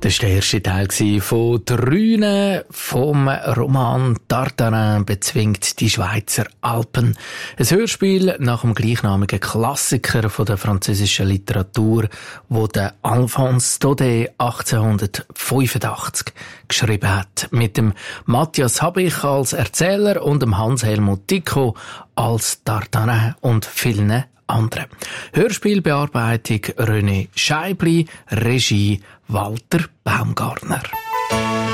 Das war der erste Teil von «Drüne» vom Roman «Tartarin bezwingt die Schweizer Alpen». Ein Hörspiel nach dem gleichnamigen Klassiker von der französischen Literatur, wo der Alphonse Daudet 1885 geschrieben hat. Mit dem Matthias Habich als Erzähler und dem Hans-Helmut Dicko als Tartarin und vielen anderen. Hörspielbearbeitung René Scheibli, Regie Walter Baumgartner.